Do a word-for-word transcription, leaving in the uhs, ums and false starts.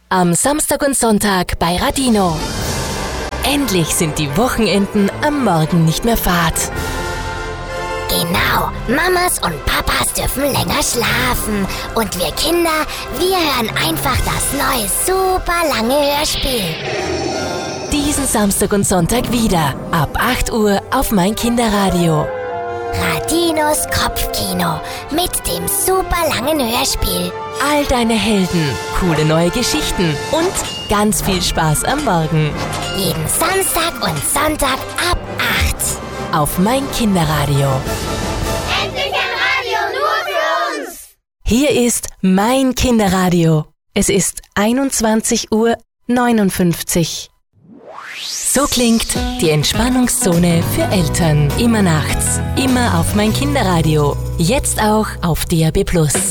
Am Samstag und Sonntag bei Radino. Endlich sind die Wochenenden am Morgen nicht mehr fad. Genau, Mamas und Papas dürfen länger schlafen. Und wir Kinder, wir hören einfach das neue, super lange Hörspiel. Diesen Samstag und Sonntag wieder, ab acht Uhr auf mein Kinderradio. Radinos Kopfkino mit dem super langen Hörspiel. All deine Helden, coole neue Geschichten und ganz viel Spaß am Morgen. Jeden Samstag und Sonntag ab acht. Auf mein Kinderradio. Endlich ein Radio nur für uns. Hier ist mein Kinderradio. Es ist einundzwanzig Uhr neunundfünfzig. So klingt die Entspannungszone für Eltern. Immer nachts, immer auf mein Kinderradio. Jetzt auch auf D A B plus.